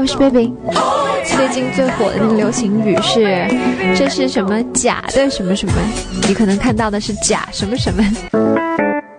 我是贝贝。最近最火的那个流行语是，这是什么假的什么什么，你可能看到的是假什么什么。